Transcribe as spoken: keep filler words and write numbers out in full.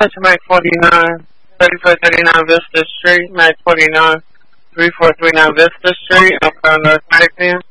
That's Mac forty-nine, thirty-four thirty-nine Vista Street, Mac forty-nine, three four three nine Vista Street, Elkhorn, North Carolina.